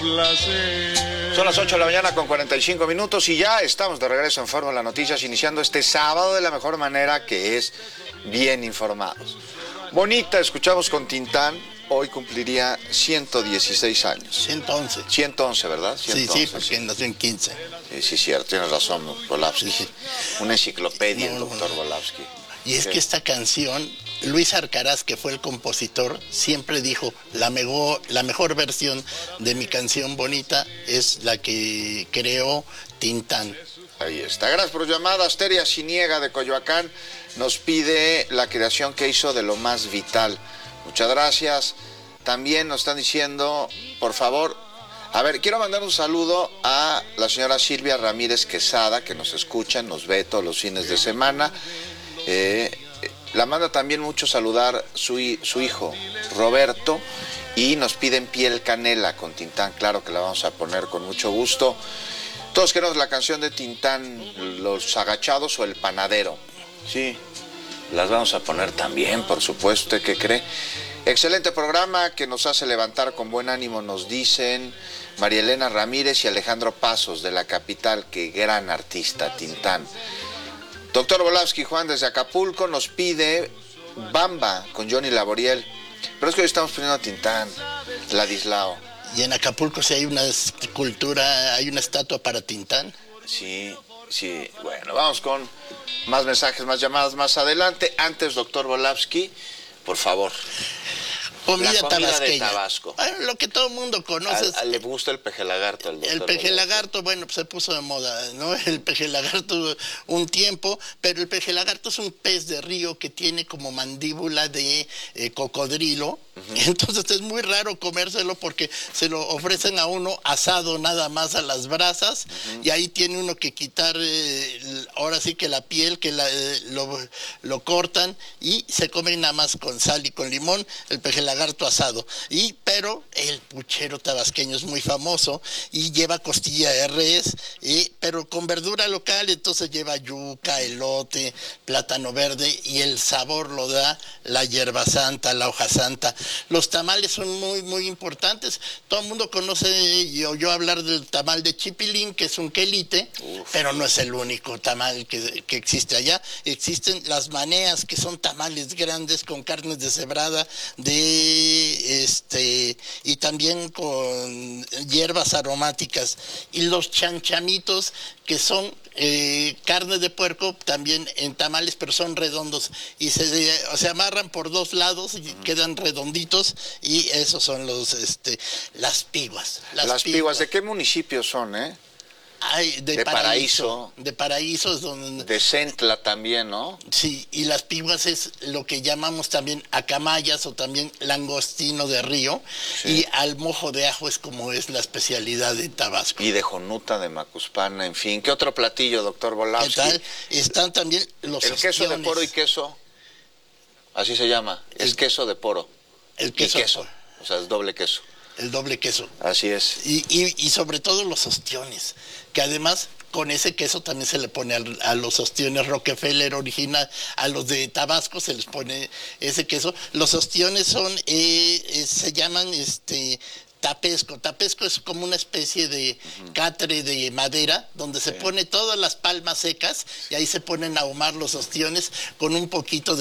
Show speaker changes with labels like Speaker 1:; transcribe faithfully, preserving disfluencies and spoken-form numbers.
Speaker 1: Son las ocho de la mañana con cuarenta y cinco minutos y ya estamos de regreso en Fórmula Noticias, iniciando este sábado de la mejor manera, que es bien informados. Bonita, escuchamos con Tintán, hoy cumpliría ciento dieciséis años.
Speaker 2: ciento once.
Speaker 1: ciento once, ¿verdad? ciento once,
Speaker 2: sí, sí, porque sí. Nació en quince.
Speaker 1: Sí, sí, cierto, tienes razón, Volavsky. Sí, sí. Una enciclopedia,
Speaker 2: no,
Speaker 1: el doctor
Speaker 2: no.
Speaker 1: Volavsky.
Speaker 2: Y es
Speaker 1: sí.
Speaker 2: que esta canción, Luis Arcaraz, que fue el compositor, siempre dijo, la mejor, la mejor versión de mi canción Bonita es la que creó Tintán.
Speaker 1: Ahí está. Gracias por llamada. Asteria Siniega de Coyoacán nos pide la creación que hizo de Lo Más Vital. Muchas gracias. También nos están diciendo, por favor, a ver, quiero mandar un saludo a la señora Silvia Ramírez Quesada, que nos escucha, nos ve todos los fines de semana. Eh, la manda también mucho saludar su, su hijo Roberto, y nos piden Piel Canela con Tintán. Claro que la vamos a poner con mucho gusto. Todos queremos la canción de Tintán, Los Agachados o El Panadero. Sí, las vamos a poner también, por supuesto. ¿Usted qué cree? Excelente programa que nos hace levantar con buen ánimo, nos dicen María Elena Ramírez y Alejandro Pasos de la capital. Qué gran artista, Tintán. Doctor Volavsky Juan desde Acapulco nos pide Bamba con Johnny Laboriel. Pero es que hoy estamos poniendo a Tintán, Ladislao.
Speaker 2: Y en Acapulco sí hay una escultura, hay una estatua para Tintán.
Speaker 1: Sí, sí. Bueno, vamos con más mensajes, más llamadas más adelante. Antes, doctor Volavsky, por favor.
Speaker 2: Comida,
Speaker 1: la comida
Speaker 2: tabasqueña.
Speaker 1: de Tabasco.
Speaker 2: Bueno, lo que todo el mundo conoce.
Speaker 1: A, a, le gusta el peje lagarto. Al
Speaker 2: el peje lagarto, bueno, pues se puso de moda, ¿no? El peje lagarto un tiempo, pero el peje lagarto es un pez de río que tiene como mandíbula de eh, cocodrilo. Uh-huh. Entonces es muy raro comérselo porque se lo ofrecen a uno asado nada más a las brasas. Uh-huh. Y ahí tiene uno que quitar, eh, ahora sí que la piel, que la, eh, lo, lo cortan y se comen nada más con sal y con limón, el peje lagarto asado. Y pero el puchero tabasqueño es muy famoso y lleva costilla de res, y, pero con verdura local. Entonces lleva yuca, elote, plátano verde, y el sabor lo da la hierba santa, la hoja santa. Los tamales son muy muy importantes. Todo el mundo conoce y oyó hablar del tamal de chipilín, que es un quelite. Uf. Pero no es el único tamal que, que existe allá. Existen las maneas, que son tamales grandes con carnes deshebrada de este y también con hierbas aromáticas, y los chanchamitos, que son eh, carne de puerco también en tamales, pero son redondos y se, o se amarran por dos lados y uh-huh. quedan redonditos, y esos son los este las piguas.
Speaker 1: Las, las piguas. piguas, ¿de qué municipios son, eh?
Speaker 2: Ay, de,
Speaker 1: de
Speaker 2: Paraíso,
Speaker 1: Paraíso.
Speaker 2: De Paraíso es donde...
Speaker 1: De Centla también, ¿no?
Speaker 2: Sí, y las piguas es lo que llamamos también acamayas o también langostino de río. Sí. Y al mojo de ajo es como es la especialidad de Tabasco.
Speaker 1: Y de jonuta, de macuspana, en fin. ¿Qué otro platillo, doctor Volavsky?
Speaker 2: ¿Qué tal? Están también los
Speaker 1: El
Speaker 2: ostiones.
Speaker 1: Queso de poro y queso, así se llama, el, es queso de poro.
Speaker 2: El queso.
Speaker 1: Y queso, o sea, es doble queso.
Speaker 2: El doble queso.
Speaker 1: Así es.
Speaker 2: Y, y, y sobre todo los ostiones, que además con ese queso también se le pone a, a los ostiones Rockefeller original, a los de Tabasco se les pone ese queso. Los ostiones son, eh, eh, se llaman este tapesco. Tapesco es como una especie de uh-huh. catre de madera donde se sí. pone todas las palmas secas y ahí se ponen a ahumar los ostiones con un poquito de